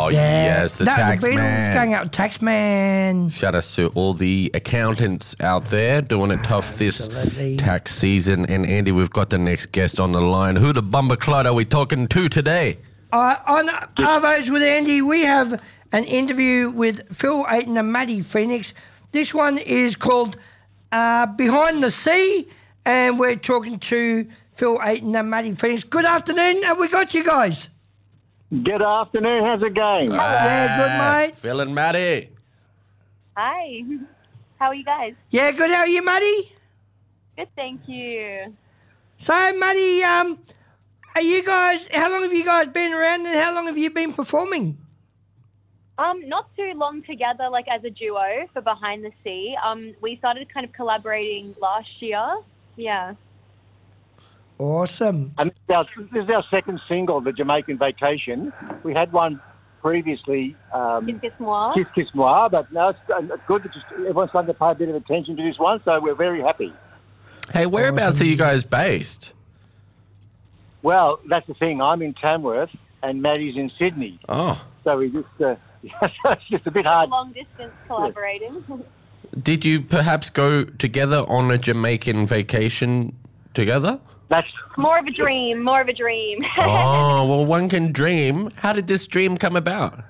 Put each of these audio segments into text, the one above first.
Oh, yes, the tax Beatles man. going out, tax man. Shout out to all the accountants out there doing it tough this tax season. And Andy, we've got the next guest on the line. Who the bumper clod are we talking to today? On Arvos with Andy, we have an interview with Phil Ayton and Matty Phoenix. This one is called Behind the Sea, and we're talking to Phil Ayton and Matty Phoenix. Good afternoon. Have we got you guys? Good afternoon. How's it going? Yeah, good, mate. Phil and Matty. Hi. How are you guys? Yeah, good. How are you, Matty? Good, thank you. So, Matty, how long have you guys been around and how long have you been performing? Not too long together, like as a duo for Behind the Sea. We started kind of collaborating last year. Yeah. Awesome. And this is our second single, The Jamaican Vacation. We had one previously, Kiss Moi. Kiss Moi, but no, it's good that everyone's starting to pay a bit of attention to this one, so we're very happy. Hey, whereabouts are you guys based? Well, that's the thing. I'm in Tamworth and Maddie's in Sydney. Oh. So we just, it's just a bit hard. Long distance collaborating. Did you perhaps go together on a Jamaican vacation together? That's More of a dream. Oh, well, one can dream. How did this dream come about?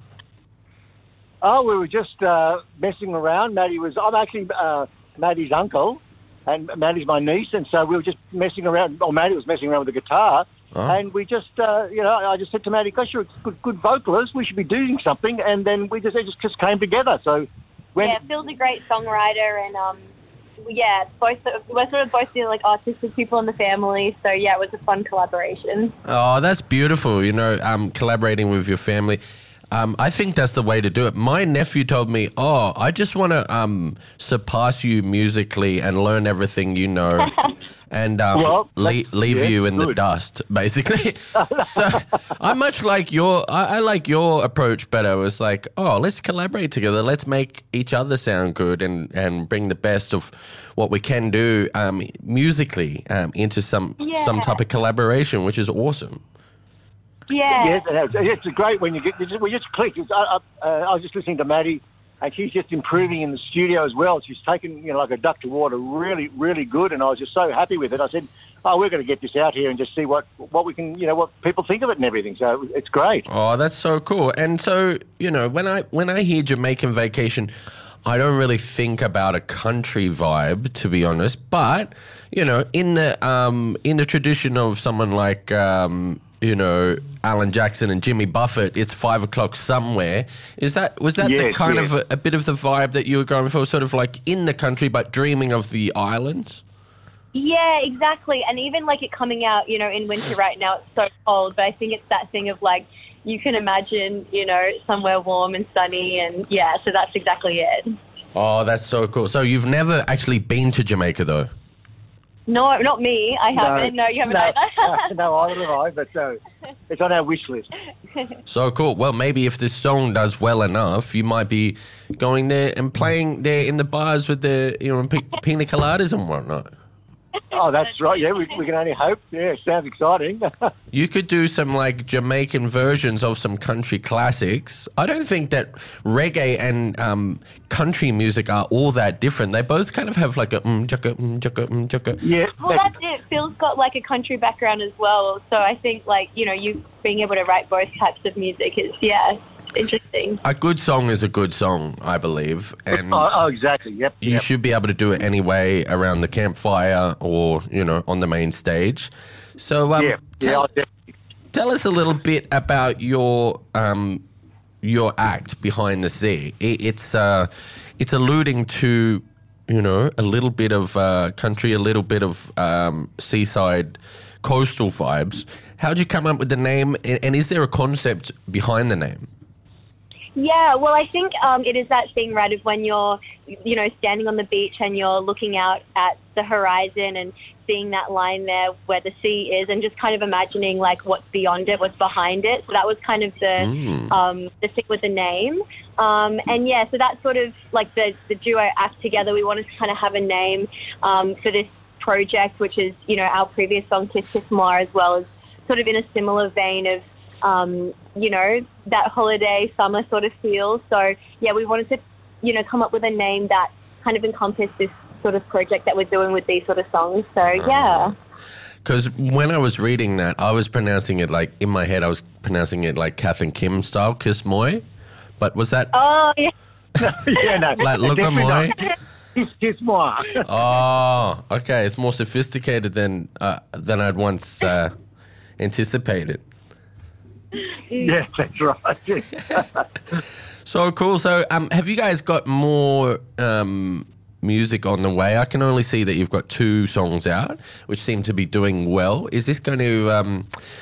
Oh, we were just messing around. I'm actually Maddie's uncle, and Maddie's my niece, and so we were just messing around. Or Maddie was messing around with the guitar, and we just, I just said to Maddie, "Gosh, you're a good vocalist. We should be doing something." And then it just came together. So Phil's a great songwriter, and we're sort of both like artistic people in the family. So yeah, it was a fun collaboration. Oh, that's beautiful. Collaborating with your family. I think that's the way to do it. My nephew told me, I just want to surpass you musically and learn everything you know and leave you in the dust, basically. So I'm much like I like your approach better. It's like, let's collaborate together. Let's make each other sound good and bring the best of what we can do musically into some type of collaboration, which is awesome. Yeah. Yes, it's great when we just click. I was just listening to Maddie, and she's just improving in the studio as well. She's taken, like a duck to water, really, really good, and I was just so happy with it. I said, we're going to get this out here and just see what we can, what people think of it and everything. So it's great. Oh, that's so cool. And so, when I hear Jamaican Vacation, I don't really think about a country vibe, to be honest. But, in the tradition of someone like Alan Jackson and Jimmy Buffett, it's 5 o'clock somewhere. Was that the kind of a bit of the vibe that you were going for, sort of like in the country but dreaming of the islands? Yeah, exactly. And even like it coming out, in winter right now, it's so cold, but I think it's that thing of like, you can imagine, somewhere warm and sunny, and so that's exactly it. Oh, that's so cool. So you've never actually been to Jamaica though? No, not me. I haven't. No, you haven't either. No, either have I, but it's on our wish list. So cool. Well, maybe if this song does well enough, you might be going there and playing there in the bars with the pina coladas and whatnot. Oh, that's right. Yeah, we can only hope. Yeah, sounds exciting. You could do some like Jamaican versions of some country classics. I don't think that reggae and country music are all that different. They both kind of have like a chugga. Yeah. Well, that's it. Phil's got like a country background as well. So I think like, you being able to write both types of music is, interesting. A good song is a good song, I believe. And exactly. Yep. You should be able to do it anyway around the campfire or, on the main stage. So tell us a little bit about your act, Behind the Sea. It's alluding to, a little bit of country, a little bit of seaside coastal vibes. How'd you come up with the name, and is there a concept behind the name? Yeah, well, I think it is that thing, right, of when you're, standing on the beach and you're looking out at the horizon and seeing that line there where the sea is and just kind of imagining, like, what's beyond it, what's behind it. So that was kind of the thing with the name. So that's sort of like the duo act together. We wanted to kind of have a name for this project, which is, our previous song, Kiss Kiss Moi, as well as sort of in a similar vein of, that holiday summer sort of feel. So, yeah, we wanted to, come up with a name that kind of encompassed this sort of project that we're doing with these sort of songs. So, yeah. Because when I was reading that, I was pronouncing it like, in my head, I was pronouncing it like Kath and Kim style, Kiss Moy. But was that... Oh, yeah. No. Like, look at Moy? Kiss Moy. Oh, okay. It's more sophisticated than I'd once anticipated. Yes, that's right. So cool. So have you guys got more music on the way? I can only see that you've got 2 songs out, which seem to be doing well. Is this going to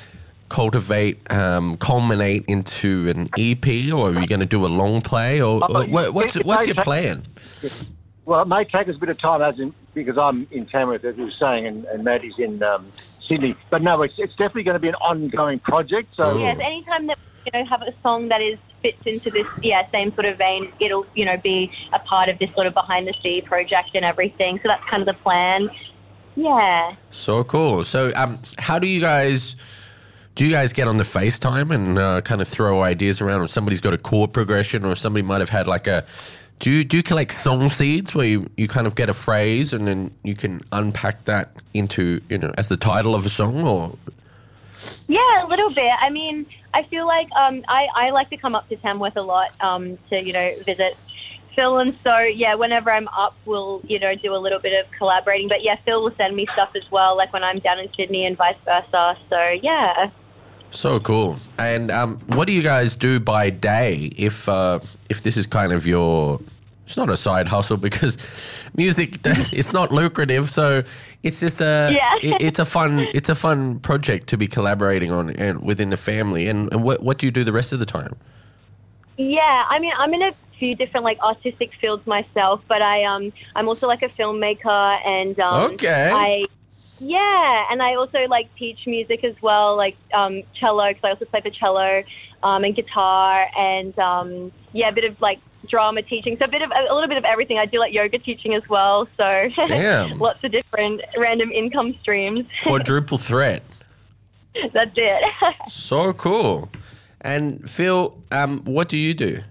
culminate into an EP, or are you going to do a long play, or what's your plan? Well, it may take us a bit of time, because I'm in Tamworth, as you were saying, and Maddie's in Sydney. But no, it's definitely going to be an ongoing project. So yes, anytime that have a song that fits into this same sort of vein, it'll be a part of this sort of behind the sea project and everything. So that's kind of the plan. Yeah. So cool. So how do you guys get on the FaceTime and kind of throw ideas around? Or somebody's got a chord progression, or somebody might have had like a... Do you collect song seeds where you kind of get a phrase and then you can unpack that into, as the title of a song, or... Yeah, a little bit. I mean, I feel like I like to come up to Tamworth a lot to, visit Phil. And so, yeah, whenever I'm up, we'll, do a little bit of collaborating. But, yeah, Phil will send me stuff as well, like when I'm down in Sydney and vice versa. So, yeah. So cool. And what do you guys do by day if this is kind of your... It's not a side hustle, because music, it's not lucrative, so it's just it's a fun project to be collaborating on and within the family. And what do you do the rest of the time? Yeah, I mean, I'm in a few different artistic fields myself, but I'm also like a filmmaker, and okay. And I also teach music as well, cello, because I also play the cello, and guitar, and a bit of drama teaching, so a little bit of everything. I do yoga teaching as well, so damn. Lots of different random income streams. Quadruple threat. That's it. So cool. And Phil, what do you do?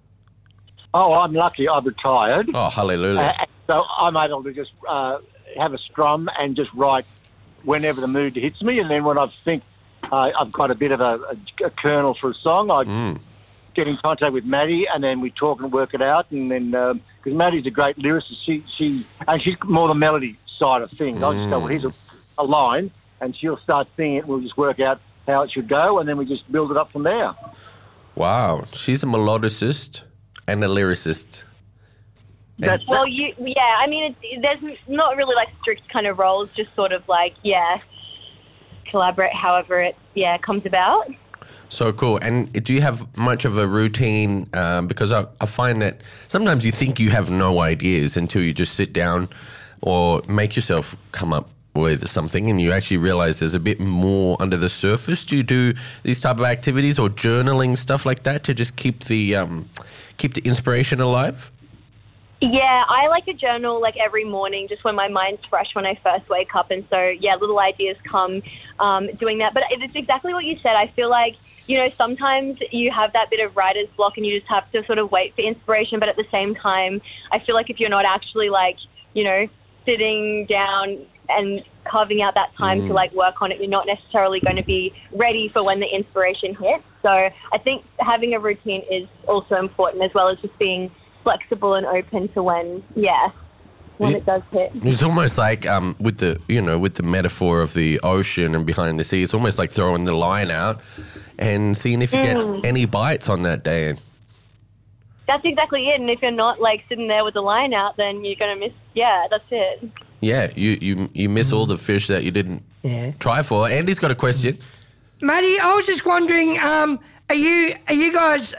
Oh, I'm lucky. I've retired. Oh, hallelujah. So I'm able to just have a strum and just write whenever the mood hits me, and then when I think I've got a bit of a kernel for a song, I get in contact with Maddie, and then we talk and work it out. And then because Maddie's a great lyricist, she's more the melody side of things. I just go, well, here's a line, and she'll start singing it, and we'll just work out how it should go, and then we just build it up from there. Wow, she's a melodicist and a lyricist. There's not really strict kind of roles, just sort of collaborate however it comes about. So cool. And do you have much of a routine? Because I find that sometimes you think you have no ideas until you just sit down or make yourself come up with something, and you actually realize there's a bit more under the surface. Do you do these type of activities or journaling, stuff like that, to just keep the inspiration alive? Yeah, I like to journal every morning, just when my mind's fresh when I first wake up. And so, little ideas come doing that. But it's exactly what you said. I feel like, sometimes you have that bit of writer's block and you just have to sort of wait for inspiration. But at the same time, I feel like if you're not actually sitting down and carving out that time to work on it, you're not necessarily going to be ready for when the inspiration hits. So I think having a routine is also important, as well as just being flexible and open to when it does hit. It's almost like with the metaphor of the ocean and behind the sea, it's almost like throwing the line out and seeing if you get any bites on that day. That's exactly it. And if you're not sitting there with the line out, then you're going to miss. Yeah, that's it. Yeah, you miss all the fish that you didn't try for. Andy's got a question. Maddie, I was just wondering, are you guys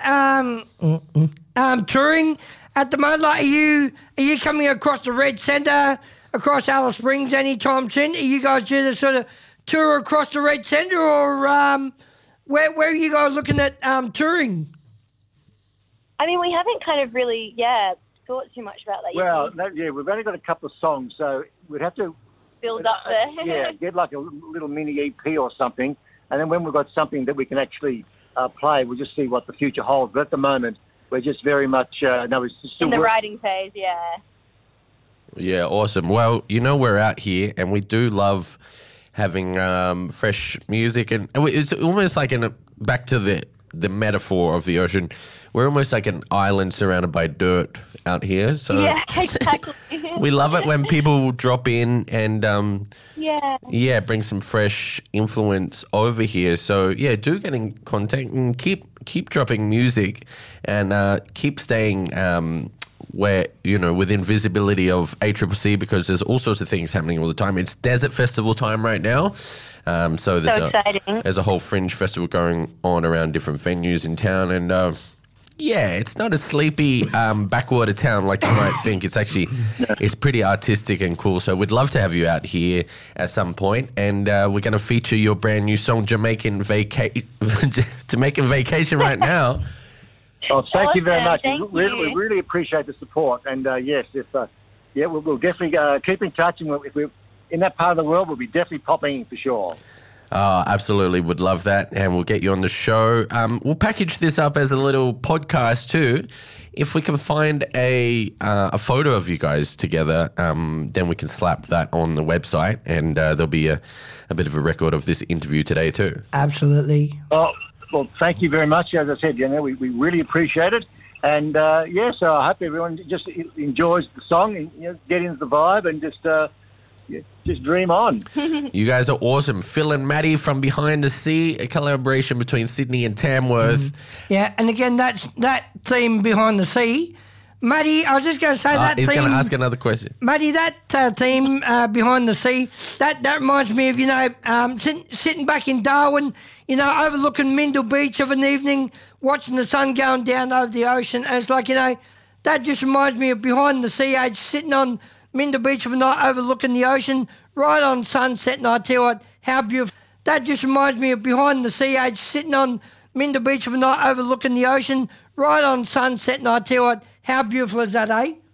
touring at the moment? Are you coming across the Red Centre, across Alice Springs anytime soon? Are you guys due to sort of tour across the Red Centre, or where are you guys looking at touring? I mean, we haven't kind of really, thought too much about that. Well, we've only got a couple of songs, so we'd have to build up there. Get like a little mini EP or something, And then when we've got something that we can actually play, we'll just see what the future holds. But at the moment, we're just very much we're still in the writing phase. Yeah. Yeah, awesome. Well, we're out here, and we do love having fresh music, and it's almost like back to the metaphor of the ocean. We're almost like an island surrounded by dirt out here. So yeah, exactly. We love it when people drop in and bring some fresh influence over here. So yeah, do get in contact and keep dropping music, and keep staying where within visibility of ACCC, because there's all sorts of things happening all the time. It's Desert Festival time right now. So there's a whole fringe festival going on around different venues in town, and it's not a sleepy backwater town like you might think. It's actually it's pretty artistic and cool. So we'd love to have you out here at some point, and we're going to feature your brand new song, Jamaican Vacation, right now. Well, thank you very much. Thank We you. really appreciate the support, and yes, we'll definitely keep in touch, and if we're in that part of the world, we'll be definitely popping in for sure. Absolutely, would love that, and we'll get you on the show. We'll package this up as a little podcast too. If we can find a photo of you guys together, then we can slap that on the website, and there'll be a bit of a record of this interview today too. Absolutely. Well, thank you very much. As I said, we really appreciate it, and so I hope everyone just enjoys the song and get into the vibe and just dream on. You guys are awesome. Phil and Maddie from Behind the Sea, a collaboration between Sydney and Tamworth. Yeah, and again, that's that theme, Behind the Sea. Maddie, I was just going to say that he's theme... going to ask another question. Maddie, that theme, Behind the Sea, that reminds me of, sitting back in Darwin, overlooking Mindle Beach of an evening, watching the sun going down over the ocean. And it's like, that just reminds me of Behind the Sea, sitting on Mindle Beach of a night overlooking the ocean, right on sunset, and I tell you what, how beautiful. That just reminds me of Behind the Sea, sitting on Mindle Beach of a night overlooking the ocean, right on sunset, and I tell you what, how beautiful is that, eh?